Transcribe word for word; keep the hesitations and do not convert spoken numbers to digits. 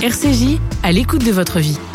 R C J, à l'écoute de votre vie.